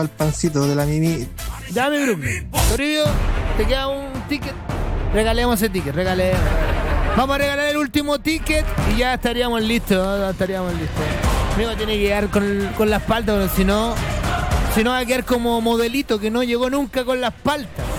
al pancito de la Mimi. Dame, Brooklyn. Toribio, te queda un ticket. Regalemos ese ticket, regalemos. Vamos a regalar el último ticket y ya estaríamos listos, ¿no? Ya estaríamos listos. Amigo, tiene que quedar con las paltas, pero si no va a quedar como modelito que no llegó nunca con las paltas.